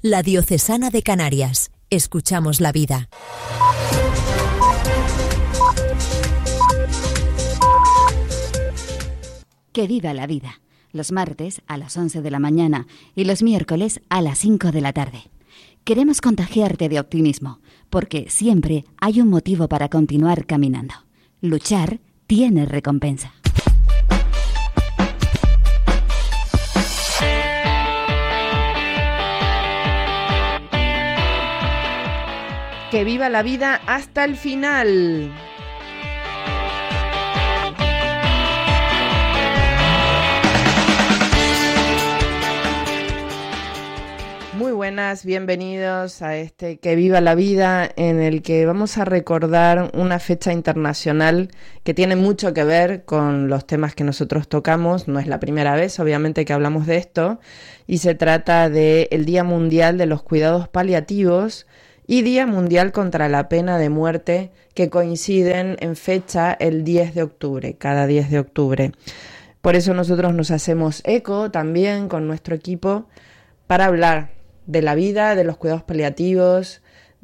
La Diocesana de Canarias. Escuchamos la vida. Que viva la vida. Los martes a las 11 de la mañana y los miércoles a las 5 de la tarde. Queremos contagiarte de optimismo, porque siempre hay un motivo para continuar caminando. Luchar tiene recompensa. Que viva la vida hasta el final. Muy buenas, bienvenidos a este Que viva la vida, en el que vamos a recordar una fecha internacional que tiene mucho que ver con los temas que nosotros tocamos. No es la primera vez, obviamente, que hablamos de esto, y se trata del Día Mundial de los Cuidados Paliativos y Día Mundial contra la Pena de Muerte, que coinciden en fecha el 10 de octubre, cada 10 de octubre. Por eso nosotros nos hacemos eco también con nuestro equipo para hablar de la vida, de los cuidados paliativos,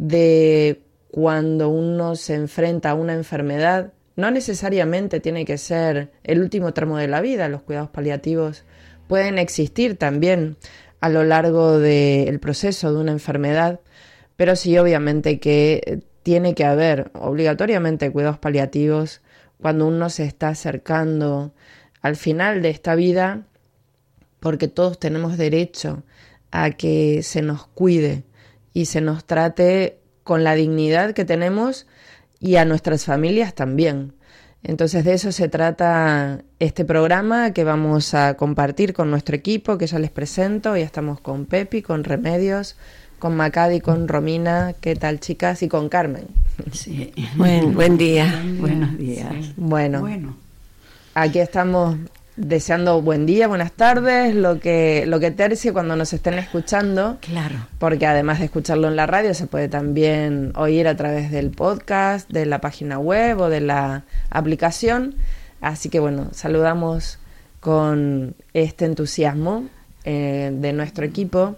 de cuando uno se enfrenta a una enfermedad. No necesariamente tiene que ser el último tramo de la vida. Los cuidados paliativos pueden existir también a lo largo del proceso de una enfermedad, pero sí, obviamente, que tiene que haber obligatoriamente cuidados paliativos cuando uno se está acercando al final de esta vida, porque todos tenemos derecho a que se nos cuide y se nos trate con la dignidad que tenemos, y a nuestras familias también. Entonces, de eso se trata este programa que vamos a compartir con nuestro equipo, que ya les presento. Ya estamos con Pepi, con Remedios, con Macadi, con Romina. ¿Qué tal, chicas? Y con Carmen. Sí. Buen día. Buenos días. Sí. Bueno, aquí estamos deseando buen día, buenas tardes, lo que tercie cuando nos estén escuchando. Claro. Porque además de escucharlo en la radio, se puede también oír a través del podcast, de la página web o de la aplicación. Así que bueno, saludamos con este entusiasmo de nuestro equipo.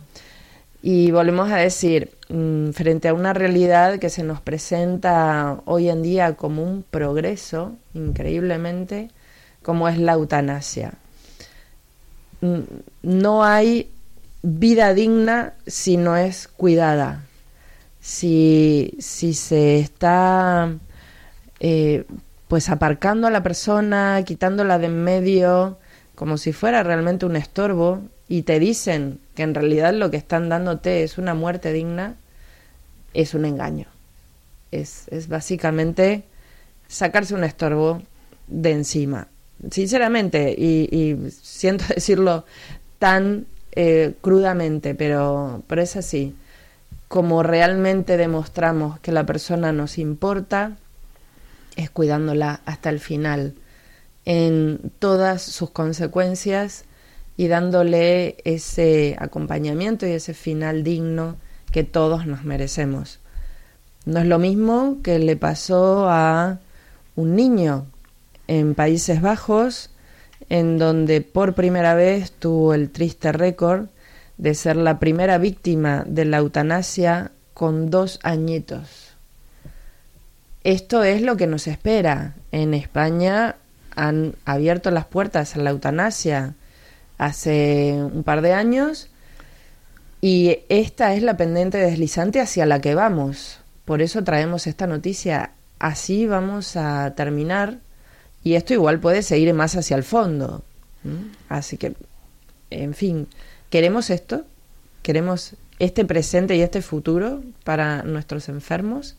Y volvemos a decir, frente a una realidad que se nos presenta hoy en día como un progreso, increíblemente, como es la eutanasia. No hay vida digna si no es cuidada. Si se está pues aparcando a la persona, quitándola de en medio, como si fuera realmente un estorbo, y te dicen que en realidad lo que están dándote es una muerte digna, es un engaño. Es básicamente sacarse un estorbo de encima. Sinceramente, y siento decirlo tan crudamente, pero es así. Como realmente demostramos que la persona nos importa, es cuidándola hasta el final, en todas sus consecuencias, y dándole ese acompañamiento y ese final digno que todos nos merecemos. No es lo mismo que le pasó a un niño en Países Bajos, en donde por primera vez tuvo el triste récord de ser la primera víctima de la eutanasia con 2 añitos. Esto es lo que nos espera. En España han abierto las puertas a la eutanasia hace un par de años, y esta es la pendiente deslizante hacia la que vamos. Por eso traemos esta noticia. Así vamos a terminar. Y esto igual puede seguir más hacia el fondo. Así que, en fin, ¿queremos esto? ¿Queremos este presente y este futuro para nuestros enfermos?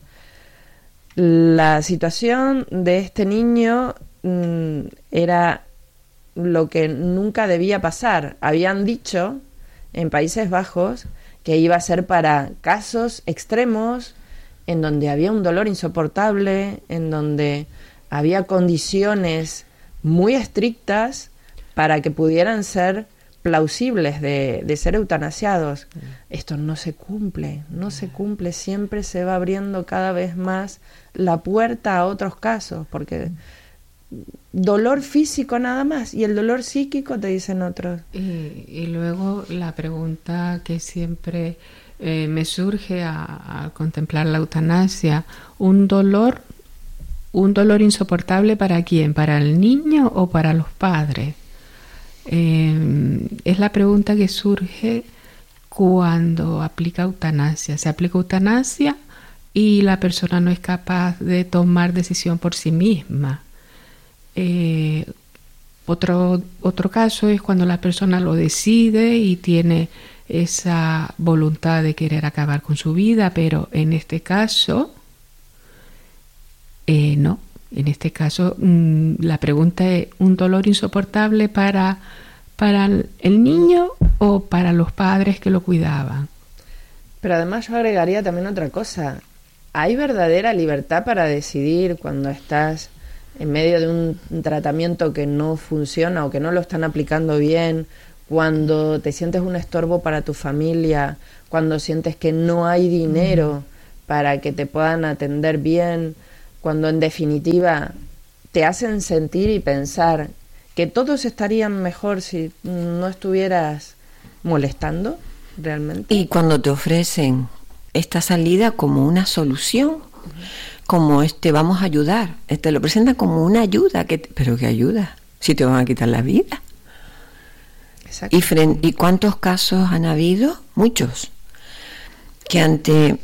La situación de este niño era lo que nunca debía pasar. Habían dicho en Países Bajos que iba a ser para casos extremos, en donde había un dolor insoportable, en donde había condiciones muy estrictas para que pudieran ser plausibles de ser eutanasiados. Esto no se cumple, siempre se va abriendo cada vez más la puerta a otros casos, porque dolor físico nada más, y el dolor psíquico te dicen otros. Y luego la pregunta que siempre me surge a contemplar la eutanasia un dolor insoportable. ¿Para quién? ¿Para el niño o para los padres? Es la pregunta que surge cuando aplica eutanasia. Se aplica eutanasia y la persona no es capaz de tomar decisión por sí misma. Otro caso es cuando la persona lo decide y tiene esa voluntad de querer acabar con su vida, pero en este caso no. En este caso la pregunta es: ¿un dolor insoportable para el niño o para los padres que lo cuidaban? Pero además yo agregaría también otra cosa. ¿Hay verdadera libertad para decidir cuando estás en medio de un tratamiento que no funciona o que no lo están aplicando bien, cuando te sientes un estorbo para tu familia, cuando sientes que no hay dinero para que te puedan atender bien, cuando en definitiva te hacen sentir y pensar que todos estarían mejor si no estuvieras molestando realmente? Y cuando te ofrecen esta salida como una solución, como vamos a ayudar, te lo presentan como una ayuda, pero ¿qué ayuda? Si te van a quitar la vida. Exacto. ¿Y cuántos casos han habido? Muchos. Que ante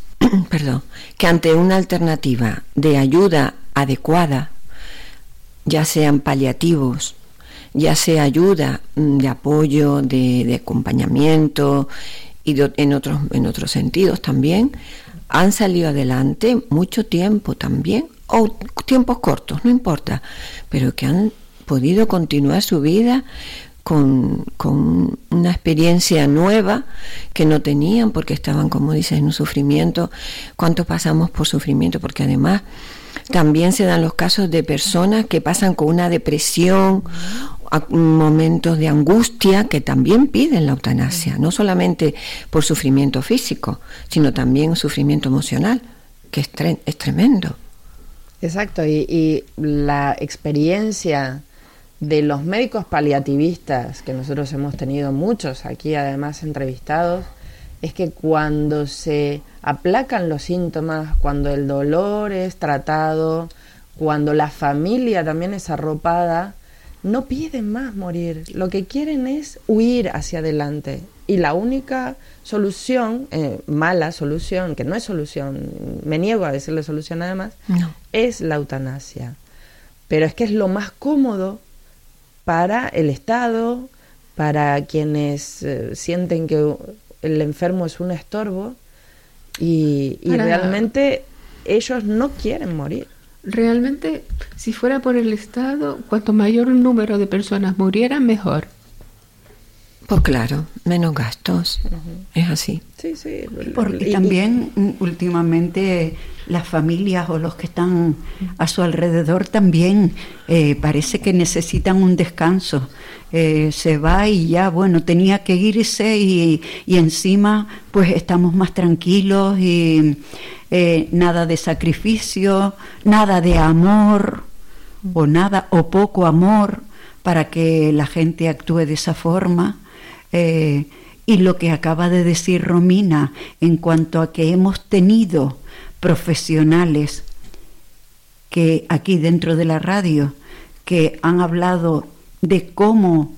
una alternativa de ayuda adecuada, ya sean paliativos, ya sea ayuda de apoyo, de acompañamiento y en otros sentidos también, han salido adelante mucho tiempo también, o tiempos cortos, no importa, pero que han podido continuar su vida con una experiencia nueva que no tenían porque estaban, como dices, en un sufrimiento. ¿Cuánto pasamos por sufrimiento? Porque además también se dan los casos de personas que pasan con una depresión, momentos de angustia, que también piden la eutanasia, no solamente por sufrimiento físico, sino también sufrimiento emocional, que es tremendo. Exacto, y la experiencia de los médicos paliativistas, que nosotros hemos tenido muchos aquí además entrevistados, es que cuando se aplacan los síntomas, cuando el dolor es tratado, cuando la familia también es arropada, no piden más morir, lo que quieren es huir hacia adelante. Y la única solución, mala solución, que no es solución, me niego a decirle solución además, no, es la eutanasia. Pero es que es lo más cómodo para el Estado, para quienes sienten que el enfermo es un estorbo y realmente ellos no quieren morir. Realmente, si fuera por el Estado, cuanto mayor número de personas murieran, mejor. Pues claro, menos gastos. Es así. Sí, sí. Porque también últimamente las familias o los que están a su alrededor también parece que necesitan un descanso. Se va y ya, bueno, tenía que irse y encima pues estamos más tranquilos y nada de sacrificio, nada de amor o poco amor para que la gente actúe de esa forma. Y lo que acaba de decir Romina en cuanto a que hemos tenido profesionales que aquí dentro de la radio que han hablado de cómo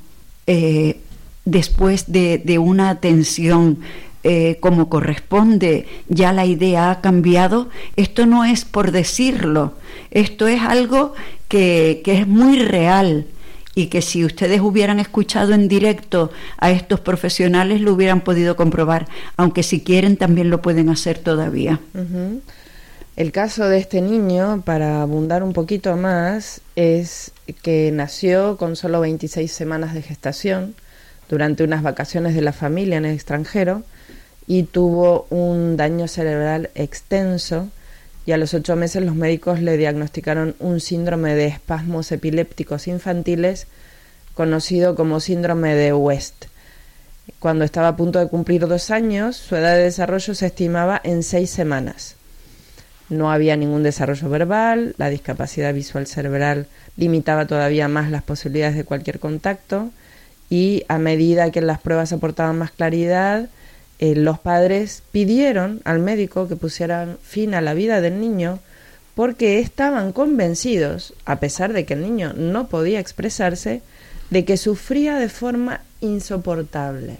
después de una atención como corresponde ya la idea ha cambiado. Esto no es por decirlo, esto es algo que es muy real. Y que si ustedes hubieran escuchado en directo a estos profesionales lo hubieran podido comprobar, aunque si quieren también lo pueden hacer todavía. Uh-huh. El caso de este niño, para abundar un poquito más, es que nació con solo 26 semanas de gestación durante unas vacaciones de la familia en el extranjero y tuvo un daño cerebral extenso. Y a los 8 meses los médicos le diagnosticaron un síndrome de espasmos epilépticos infantiles conocido como síndrome de West. Cuando estaba a punto de cumplir 2 años, su edad de desarrollo se estimaba en 6 semanas. No había ningún desarrollo verbal, la discapacidad visual cerebral limitaba todavía más las posibilidades de cualquier contacto y a medida que las pruebas aportaban más claridad, los padres pidieron al médico que pusieran fin a la vida del niño porque estaban convencidos, a pesar de que el niño no podía expresarse, de que sufría de forma insoportable.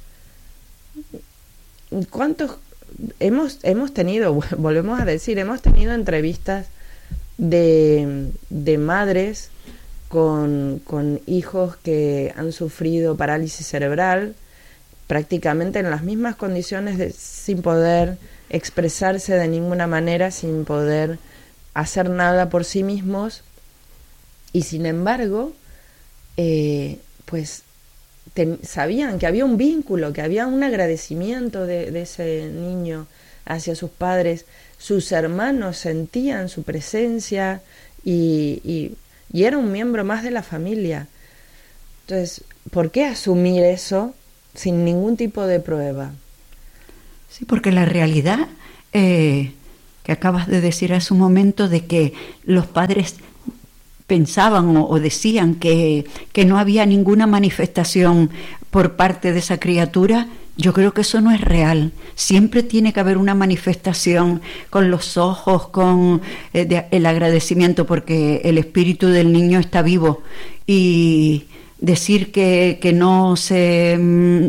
¿Cuántos hemos tenido, volvemos a decir, hemos tenido entrevistas de madres con hijos que han sufrido parálisis cerebral, prácticamente en las mismas condiciones, sin poder expresarse de ninguna manera, sin poder hacer nada por sí mismos, y sin embargo, pues sabían que había un vínculo, que había un agradecimiento de ese niño hacia sus padres. Sus hermanos sentían su presencia y era un miembro más de la familia. Entonces, ¿por qué asumir eso sin ningún tipo de prueba? Sí, porque la realidad que acabas de decir hace un momento, de que los padres pensaban o decían que no había ninguna manifestación por parte de esa criatura, yo creo que eso no es real. Siempre tiene que haber una manifestación con los ojos, con el agradecimiento, porque el espíritu del niño está vivo. Y decir que no se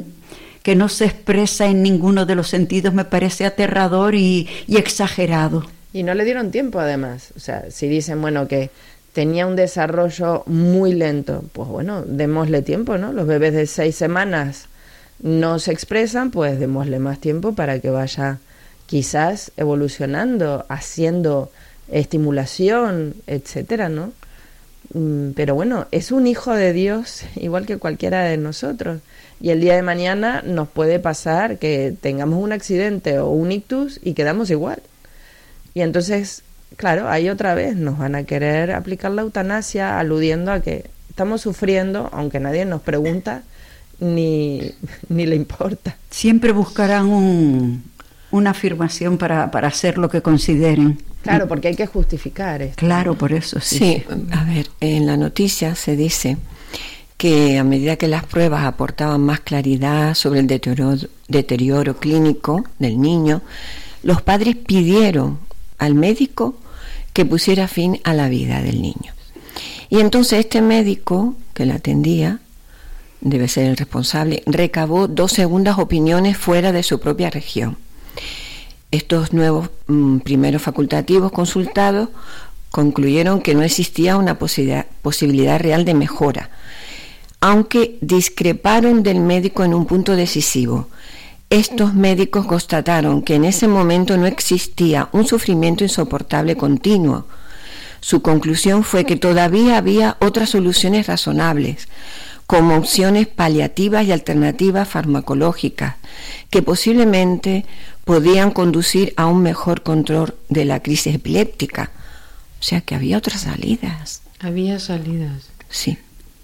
expresa en ninguno de los sentidos me parece aterrador y exagerado. Y no le dieron tiempo, además. O sea, si dicen, bueno, que tenía un desarrollo muy lento, pues bueno, démosle tiempo, ¿no? Los bebés de 6 semanas no se expresan, pues démosle más tiempo para que vaya quizás evolucionando, haciendo estimulación, etcétera, ¿no? Pero bueno, es un hijo de Dios igual que cualquiera de nosotros, y el día de mañana nos puede pasar que tengamos un accidente o un ictus y quedamos igual. Y entonces, claro, ahí otra vez nos van a querer aplicar la eutanasia, aludiendo a que estamos sufriendo, aunque nadie nos pregunta ni le importa. Siempre buscarán una afirmación para hacer lo que consideren. Claro, porque hay que justificar esto. Claro, por eso sí. Sí, a ver, en la noticia se dice que a medida que las pruebas aportaban más claridad sobre el deterioro clínico del niño, los padres pidieron al médico que pusiera fin a la vida del niño. Y entonces este médico que la atendía, debe ser el responsable, recabó 2 segundas opiniones fuera de su propia región. Estos nuevos primeros facultativos consultados concluyeron que no existía una posibilidad real de mejora, aunque discreparon del médico en un punto decisivo. Estos médicos constataron que en ese momento no existía un sufrimiento insoportable continuo. Su conclusión fue que todavía había otras soluciones razonables, como opciones paliativas y alternativas farmacológicas, que posiblemente podían conducir a un mejor control de la crisis epiléptica. O sea que había otras salidas. Había salidas. Sí.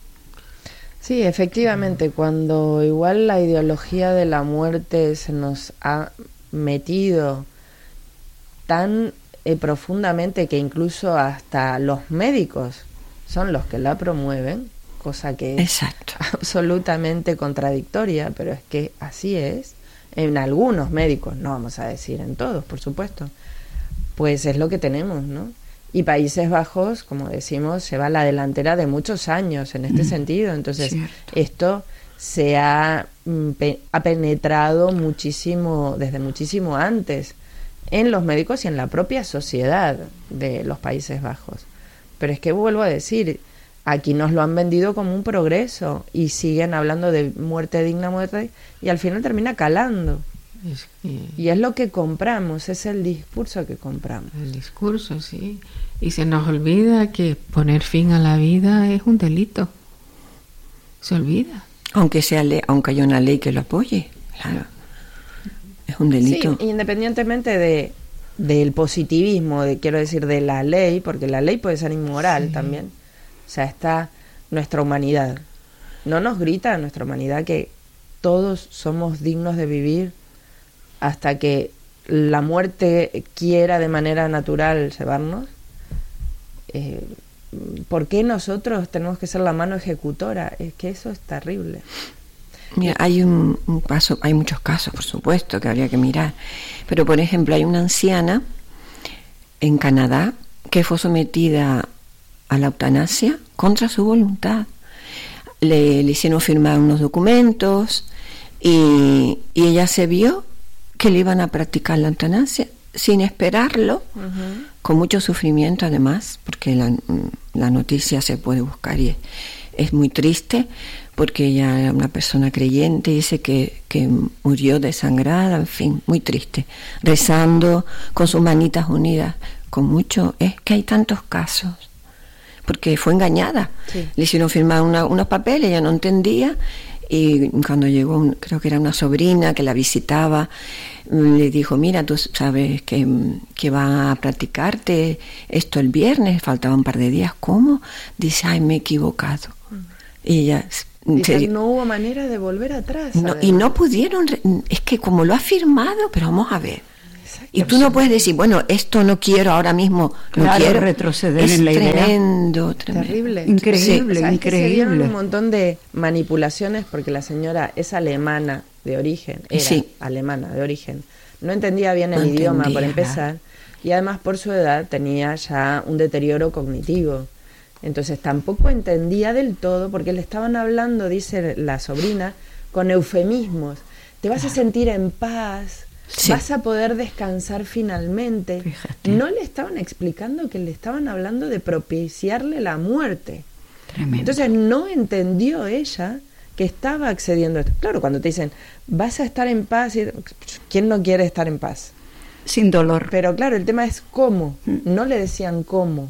Sí, efectivamente, cuando igual la ideología de la muerte se nos ha metido tan profundamente que incluso hasta los médicos son los que la promueven, cosa que es absolutamente contradictoria, pero es que así es. En algunos médicos, no vamos a decir en todos, por supuesto, pues es lo que tenemos, ¿no? Y Países Bajos, como decimos, lleva la delantera de muchos años en este sentido. Entonces, esto se ha penetrado muchísimo, desde muchísimo antes, en los médicos y en la propia sociedad de los Países Bajos. Pero es que vuelvo a decir, aquí nos lo han vendido como un progreso y siguen hablando de muerte digna, y al final termina calando. Y es lo que compramos, es el discurso que compramos. El discurso, sí. Y se nos olvida que poner fin a la vida es un delito. Se olvida. Aunque haya una ley que lo apoye, claro. Es un delito. Sí, independientemente del positivismo, quiero decir, de la ley, porque la ley puede ser inmoral también. O sea, está nuestra humanidad. No nos grita nuestra humanidad que todos somos dignos de vivir hasta que la muerte quiera de manera natural llevarnos. ¿Por qué nosotros tenemos que ser la mano ejecutora? Es que eso es terrible. Mira, hay un caso, hay muchos casos, por supuesto, que habría que mirar. Pero, por ejemplo, hay una anciana en Canadá que fue sometida a la eutanasia contra su voluntad. Le hicieron firmar unos documentos y ella se vio que le iban a practicar la eutanasia sin esperarlo, con mucho sufrimiento además, porque la noticia se puede buscar y es muy triste, porque ella era una persona creyente y dice que murió desangrada, en fin, muy triste, rezando con sus manitas unidas, con mucho. Es que hay tantos casos, porque fue engañada. Sí. Le hicieron firmar unos papeles, ella no entendía, y cuando llegó, creo que era una sobrina que la visitaba, le dijo: mira, tú sabes que va a practicarte esto el viernes, faltaba un par de días. ¿Cómo? Dice: ay, me he equivocado. Y ella... Dice, no hubo manera de volver atrás. No, y no pudieron, es que como lo ha firmado, pero vamos a ver. Y tú no puedes decir, bueno, esto no quiero ahora mismo, claro, no quiero retroceder en la tremendo, idea. Terrible. Increíble, sí. Increíble. Se dieron un montón de manipulaciones porque la señora es alemana de origen, era alemana de origen. No entendía bien el idioma, por empezar, y además por su edad tenía ya un deterioro cognitivo. Entonces tampoco entendía del todo, porque le estaban hablando, dice la sobrina, con eufemismos. Te vas a sentir en paz, vas a poder descansar finalmente. Fíjate. No le estaban explicando que le estaban hablando de propiciarle la muerte. Tremendo. Entonces no entendió ella que estaba accediendo a esto. Claro, cuando te dicen, vas a estar en paz, ¿quién no quiere estar en paz? Sin dolor. Pero claro, el tema es cómo. No le decían cómo.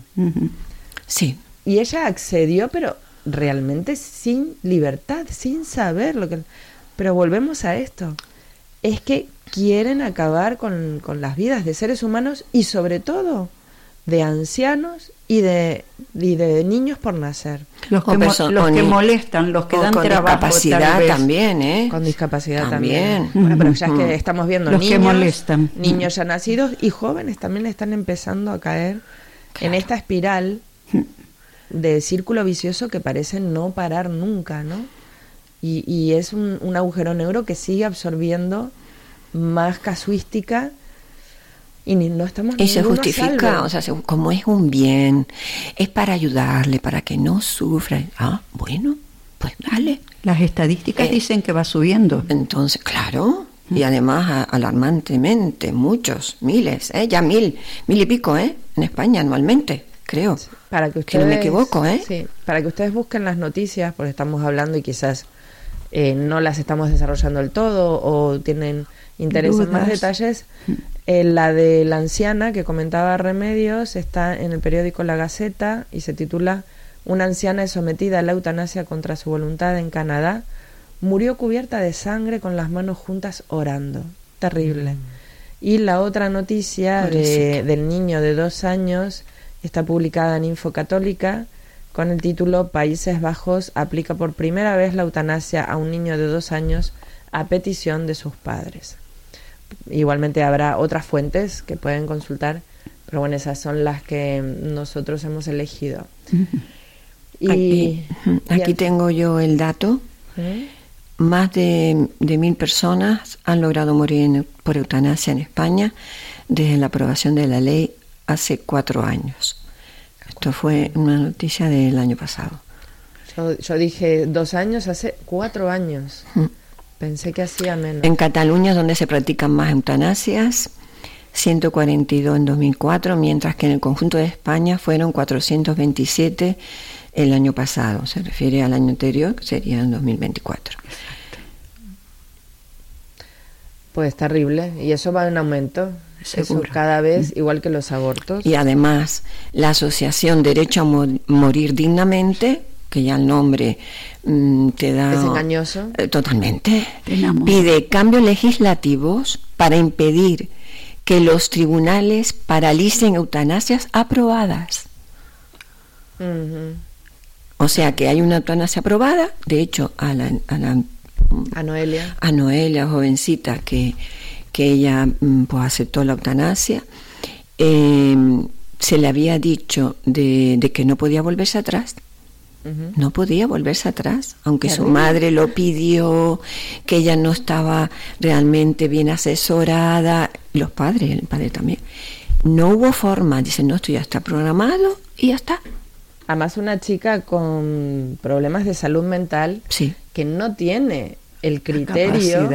Sí. Y ella accedió, pero realmente sin libertad, sin saber lo que... Pero volvemos a esto. Es que quieren acabar con las vidas de seres humanos y sobre todo de ancianos y de niños por nacer. Los que molestan, los que dan con trabajo. Discapacidad también, ¿eh? Con discapacidad también. Bueno, pero ya es que estamos viendo los que molestan. Niños ya nacidos y jóvenes también están empezando a caer en esta espiral de círculo vicioso que parece no parar nunca, ¿no? Y es un agujero negro que sigue absorbiendo más casuística y no estamos y se justifica, o sea, como es un bien, es para ayudarle, para que no sufra. Ah, bueno, pues dale. Las estadísticas dicen que va subiendo. Entonces, claro, y además alarmantemente, muchos, miles, ya mil y pico, en España anualmente. Creo, para que ustedes, que no me equivoco, Sí, para que ustedes busquen las noticias, porque estamos hablando y quizás no las estamos desarrollando del todo o tienen interés en más detalles. La de la anciana que comentaba Remedios está en el periódico La Gaceta y se titula: una anciana es sometida a la eutanasia contra su voluntad en Canadá, murió cubierta de sangre con las manos juntas orando. Terrible. Y la otra noticia del niño de 2 años está publicada en Info Católica con el título: Países Bajos aplica por primera vez la eutanasia a un niño de 2 años a petición de sus padres. Igualmente habrá otras fuentes que pueden consultar, pero bueno, esas son las que nosotros hemos elegido. Aquí tengo yo el dato. Más de 1.000 personas han logrado morir por eutanasia en España desde la aprobación de la ley hace 4 años. Esto fue una noticia del año pasado. Yo dije 2 años, hace 4 años. Pensé que hacía menos. En Cataluña es donde se practican más eutanasias, 142 en 2004, mientras que en el conjunto de España fueron 427 el año pasado. Se refiere al año anterior, que sería en 2024. Pues terrible, y eso va en aumento. Seguro. Eso cada vez, igual que los abortos. Y además, la asociación Derecho a Morir Dignamente, que ya el nombre te da... ¿Es engañoso? Totalmente. Pide cambios legislativos para impedir que los tribunales paralicen eutanasias aprobadas. O sea, que hay una eutanasia aprobada. De hecho, a Noelia, jovencita, que ella pues aceptó la eutanasia, se le había dicho de que no podía volverse atrás, No podía volverse atrás, aunque su madre lo pidió, que ella no estaba realmente bien asesorada, el padre también. No hubo forma, dice, no, esto ya está programado y ya está. Además, una chica con problemas de salud mental, sí, que no tiene el criterio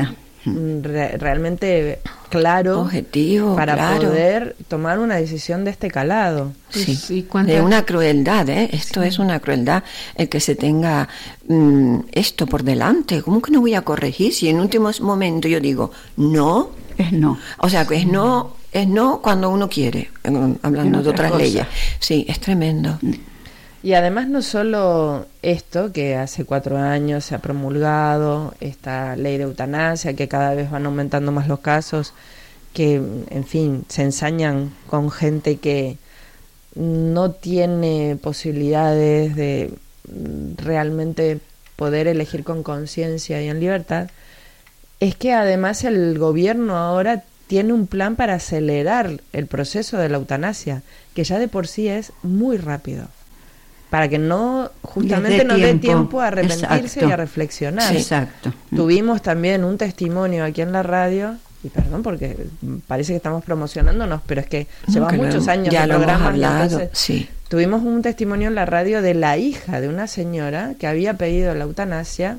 realmente claro, objetivo, para poder tomar una decisión de este calado. Sí, de una crueldad, esto es una crueldad, el que se tenga esto por delante. ¿Cómo que no voy a corregir si en último momento yo digo no? Es no. O sea, que es no cuando uno quiere, hablando de otras leyes. Sí, es tremendo. Y además no solo esto, que hace 4 años se ha promulgado esta ley de eutanasia, que cada vez van aumentando más los casos, que, en fin, se ensañan con gente que no tiene posibilidades de realmente poder elegir con conciencia y en libertad, es que además el gobierno ahora tiene un plan para acelerar el proceso de la eutanasia, que ya de por sí es muy rápido, para que no, justamente no dé tiempo a arrepentirse y a reflexionar. Sí, exacto. Tuvimos también un testimonio aquí en la radio, y perdón porque parece que estamos promocionándonos, pero es que lleva muchos años ya de programas. Entonces, sí. Tuvimos un testimonio en la radio de la hija de una señora que había pedido la eutanasia,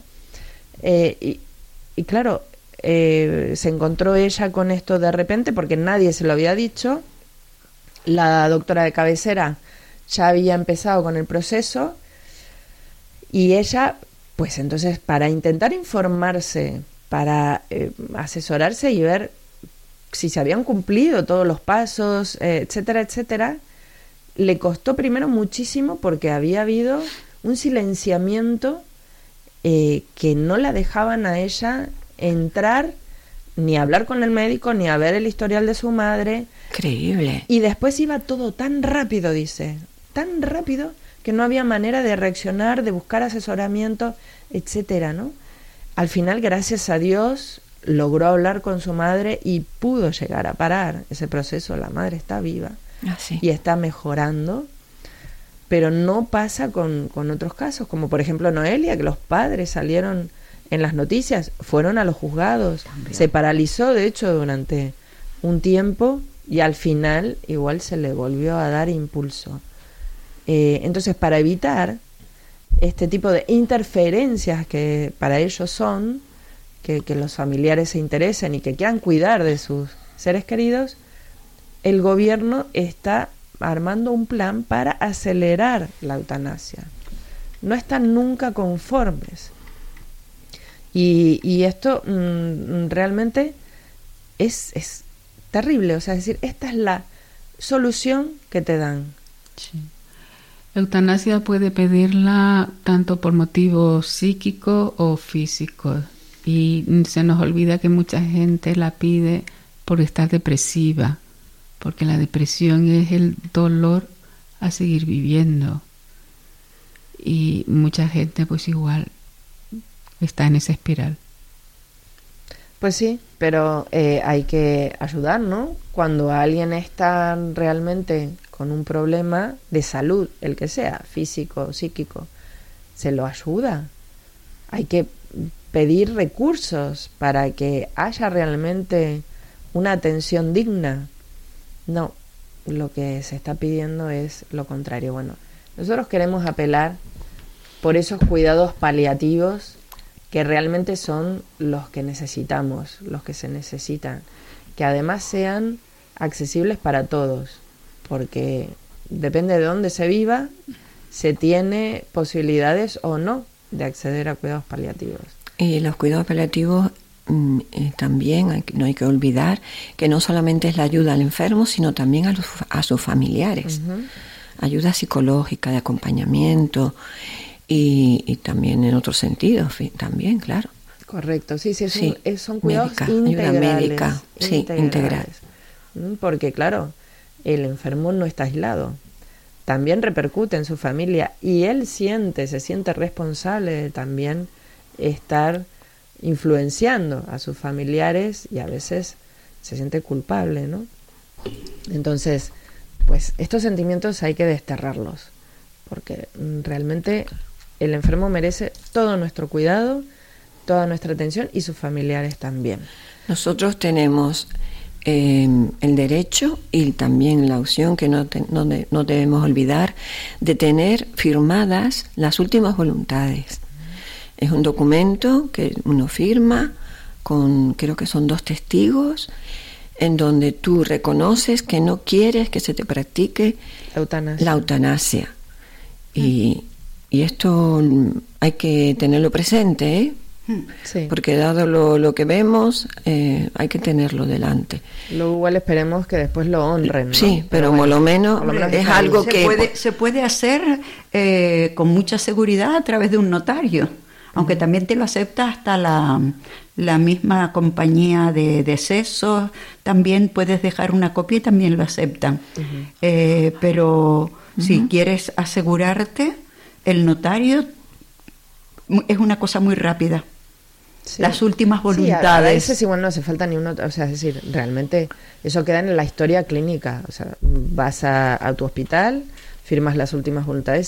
y claro, se encontró ella con esto de repente porque nadie se lo había dicho. La doctora de cabecera ya había empezado con el proceso y ella, pues entonces, para intentar informarse, para asesorarse y ver si se habían cumplido todos los pasos, etcétera, etcétera, le costó primero muchísimo porque había habido un silenciamiento que no la dejaban a ella entrar ni a hablar con el médico, ni a ver el historial de su madre. Increíble. Y después iba todo tan rápido, dice, tan rápido que no había manera de reaccionar, de buscar asesoramiento, etcétera, ¿no? Al final, gracias a Dios, logró hablar con su madre y pudo llegar a parar ese proceso. La madre está viva y está mejorando, pero no pasa con otros casos, como por ejemplo Noelia, que los padres salieron en las noticias, fueron a los juzgados, se paralizó de hecho durante un tiempo y al final igual se le volvió a dar impulso. Entonces, para evitar este tipo de interferencias que para ellos son, que los familiares se interesen y que quieran cuidar de sus seres queridos, el gobierno está armando un plan para acelerar la eutanasia. No están nunca conformes. Y esto realmente es terrible. O sea, es decir, esta es la solución que te dan. Sí. Eutanasia puede pedirla tanto por motivos psíquicos o físicos. Y se nos olvida que mucha gente la pide por estar depresiva, porque la depresión es el dolor a seguir viviendo. Y mucha gente pues igual está en esa espiral. Pues sí, pero hay que ayudar, ¿no? Cuando alguien está realmente con un problema de salud, el que sea, físico o psíquico, se lo ayuda. Hay que pedir recursos para que haya realmente una atención digna. No, lo que se está pidiendo es lo contrario. Bueno, nosotros queremos apelar por esos cuidados paliativos que realmente son los que necesitamos, los que se necesitan, que además sean accesibles para todos, porque depende de dónde se viva, se tiene posibilidades o no de acceder a cuidados paliativos. Y los cuidados paliativos también no hay que olvidar que no solamente es la ayuda al enfermo, sino también a sus familiares. Uh-huh. Ayuda psicológica, de acompañamiento y también en otros sentidos, también, claro. Correcto, sí, son cuidados médica, integrales. Ayuda médica, integrales. Porque, claro, el enfermo no está aislado. También repercute en su familia y él se siente responsable de también estar influenciando a sus familiares y a veces se siente culpable, ¿no? Entonces, pues estos sentimientos hay que desterrarlos, porque realmente el enfermo merece todo nuestro cuidado, toda nuestra atención y sus familiares también. Nosotros tenemos el derecho y también la opción que no debemos olvidar de tener firmadas las últimas voluntades. Es un documento que uno firma con, creo que son 2 testigos, en donde tú reconoces que no quieres que se te practique la eutanasia. Y esto hay que tenerlo presente, ¿eh? Sí. Porque dado lo que vemos, hay que tenerlo delante. Luego igual esperemos que después lo honren, ¿no? Sí, pero bueno, por lo menos es algo que... Se puede hacer con mucha seguridad a través de un notario, aunque también te lo acepta hasta la misma compañía de decesos, también puedes dejar una copia y también lo aceptan. Pero si quieres asegurarte, el notario es una cosa muy rápida. Sí. Las últimas voluntades. Sí, a veces igual no hace falta ni uno, o sea, es decir, realmente eso queda en la historia clínica. O sea, vas a tu hospital, firmas las últimas voluntades